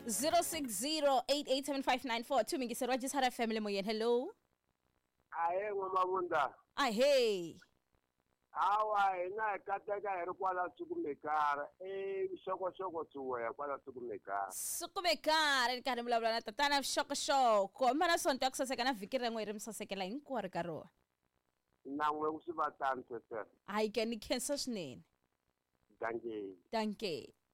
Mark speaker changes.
Speaker 1: 060887594 tumingiseriwa Jisara family moyeni. Hello.
Speaker 2: Ahe ngomabunda.
Speaker 1: Hey.
Speaker 2: Hawa hina kateka heri kwala sukumekara. Shoko tuwe kwala sukumekara.
Speaker 1: Sukumekara ni kari mula na tatana shoko. Mana sonto ya kusaseka na vikira ngwe rimsasekela inkwari karo.
Speaker 2: Nangwe usibatani sese.
Speaker 1: Ai keni kensa shneni.
Speaker 2: Danke.
Speaker 1: Danke.